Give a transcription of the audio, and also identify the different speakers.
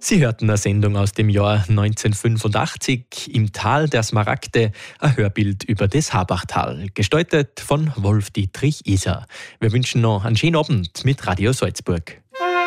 Speaker 1: Sie hörten eine Sendung aus dem Jahr 1985, Im Tal der Smaragde, ein Hörbild über das Habachtal, gestaltet von Wolf-Dietrich Iser. Wir wünschen noch einen schönen Abend mit Radio Salzburg.